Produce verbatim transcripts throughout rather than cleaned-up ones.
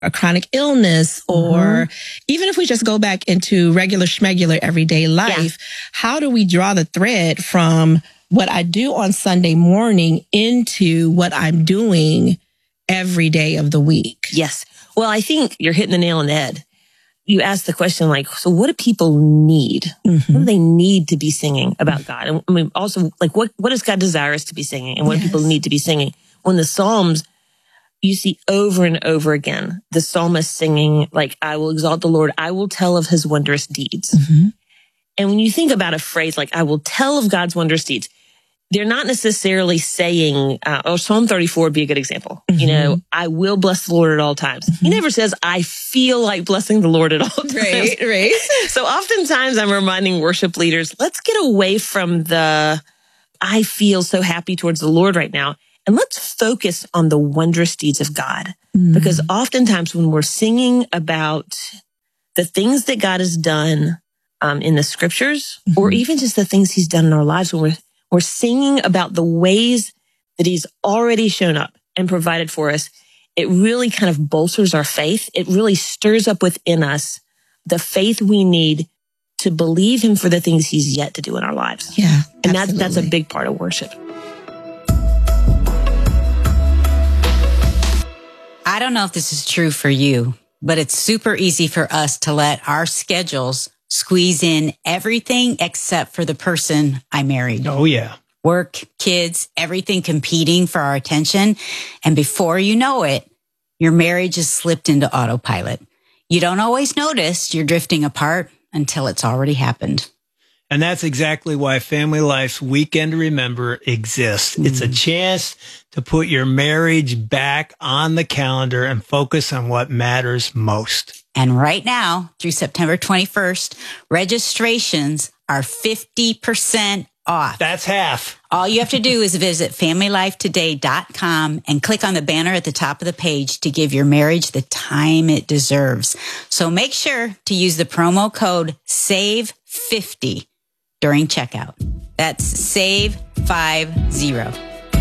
a chronic illness, or mm-hmm. even if we just go back into regular schmegular everyday life, yeah. how do we draw the thread from what I do on Sunday morning into what I'm doing every day of the week? Yes. Well, I think you're hitting the nail on the head. You asked the question, like, so what do people need? Mm-hmm. What do they need to be singing about God? And I mean, also, like, what, what does God desire us to be singing? And what yes. do people need to be singing? When the Psalms, you see over and over again, the psalmist singing, like, I will exalt the Lord. I will tell of his wondrous deeds. Mm-hmm. And when you think about a phrase like, I will tell of God's wondrous deeds, they're not necessarily saying, uh, oh, Psalm thirty-four would be a good example. Mm-hmm. You know, I will bless the Lord at all times. Mm-hmm. He never says, I feel like blessing the Lord at all times. Right, right. So oftentimes I'm reminding worship leaders, let's get away from the, I feel so happy towards the Lord right now. And let's focus on the wondrous deeds of God. Mm-hmm. Because oftentimes when we're singing about the things that God has done um, in the scriptures, mm-hmm. or even just the things he's done in our lives, when we're We're singing about the ways that he's already shown up and provided for us. It really kind of bolsters our faith. It really stirs up within us the faith we need to believe him for the things he's yet to do in our lives. Yeah, and that's that's a big part of worship. I don't know if this is true for you, but it's super easy for us to let our schedules squeeze in everything except for the person I married. Oh, yeah. Work, kids, everything competing for our attention. And before you know it, your marriage has slipped into autopilot. You don't always notice you're drifting apart until it's already happened. And that's exactly why Family Life's Weekend to Remember exists. Mm. It's a chance to put your marriage back on the calendar and focus on what matters most. And right now, through September twenty-first, registrations are fifty percent off. That's half. All you have to do is visit family life today dot com and click on the banner at the top of the page to give your marriage the time it deserves. So make sure to use the promo code save fifty during checkout. That's save fifty.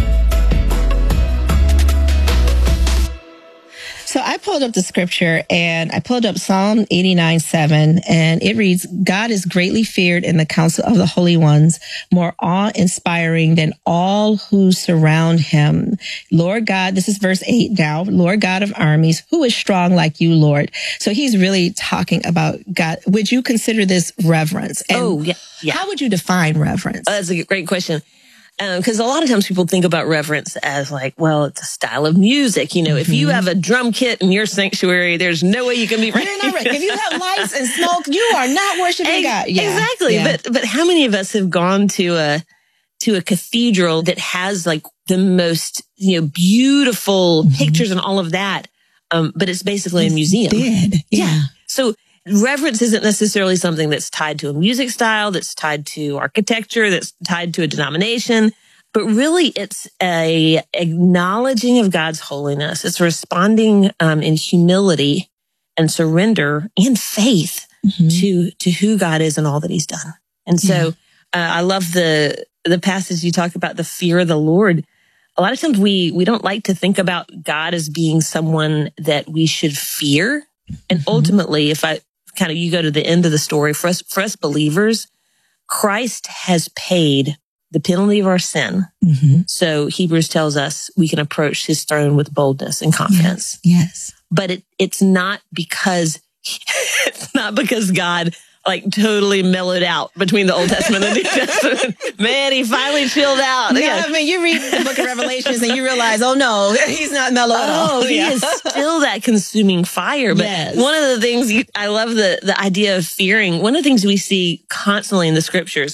So I pulled up the scripture and I pulled up Psalm eighty-nine seven, and it reads, God is greatly feared in the council of the holy ones, more awe-inspiring than all who surround him. Lord God, this is verse eight now, Lord God of armies, who is strong like you, Lord? So he's really talking about God. Would you consider this reverence? And oh, yeah, yeah. How would you define reverence? Oh, that's a great question. Because um, a lot of times people think about reverence as like, well, it's a style of music. You know, mm-hmm. if you have a drum kit in your sanctuary, there's no way you can be. You're not right. If you have lights and smoke, you are not worshiping and, God. Yeah. Exactly. Yeah. But but how many of us have gone to a to a cathedral that has like the most you know beautiful mm-hmm. pictures and all of that, um, but it's basically it's a museum. Dead. Yeah. yeah. So. Reverence isn't necessarily something that's tied to a music style, that's tied to architecture, that's tied to a denomination, but really it's a acknowledging of God's holiness. It's responding um, in humility and surrender and faith mm-hmm. to to who God is and all that he's done. And so yeah. uh, I love the the passage you talk about the fear of the Lord. A lot of times we we don't like to think about God as being someone that we should fear. And ultimately, if I kind of, you go to the end of the story, for us, for us believers, Christ has paid the penalty of our sin. Mm-hmm. So Hebrews tells us we can approach his throne with boldness and confidence. Yes. yes. But it, it's not because, it's not because God like totally mellowed out between the Old Testament and the New Testament. Man, he finally chilled out. No, yeah. I mean, you read the book of Revelations and you realize, oh no, he's not mellow at all. Oh, he yeah. is still that consuming fire. But yes. one of the things you, I love the, the idea of fearing. One of the things we see constantly in the scriptures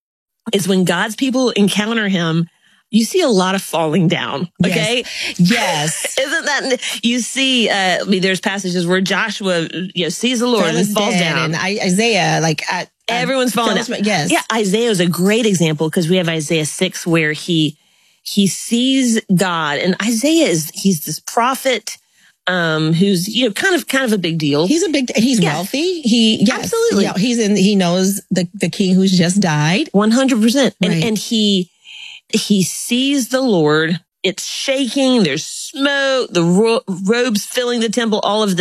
is when God's people encounter him, you see a lot of falling down. Okay. Yes. yes. Isn't that, you see, uh, I mean, there's passages where Joshua, you know, sees the Lord and falls down. And Isaiah, like, at, everyone's falling down. Yes. Yeah. Isaiah is a great example because we have Isaiah six where he, he sees God, and Isaiah is, he's this prophet, um, who's, you know, kind of, kind of a big deal. He's a big, he's yeah. wealthy. He, yes, absolutely. Yeah, he's in, he knows the, the king who's just died. one hundred percent. And, right. and he, he sees the Lord it's shaking. There's smoke, the ro- robes filling the temple, all of